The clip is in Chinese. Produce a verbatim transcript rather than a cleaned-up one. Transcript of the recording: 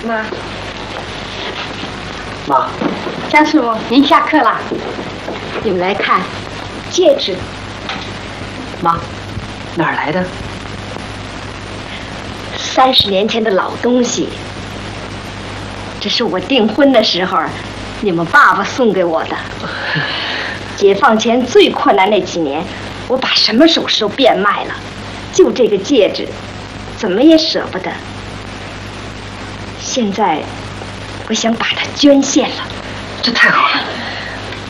妈， 妈， 张师傅，您下课了。你们来看戒指。 妈，哪儿来的？ 三十年前的老东西。这是我订婚的时候，你们爸爸送给我的。解放前最困难那几年，我把什么首饰都变卖了，就这个戒指，怎么也舍不得。现在，我想把它捐献了。 这太好了。